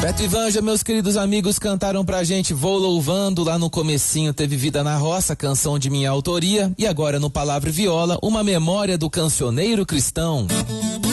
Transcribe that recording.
Beto e Vanja, meus queridos amigos, cantaram pra gente Vou Louvando, lá no comecinho teve Vida na Roça, canção de minha autoria, e agora no Palavra e Viola, uma memória do cancioneiro cristão.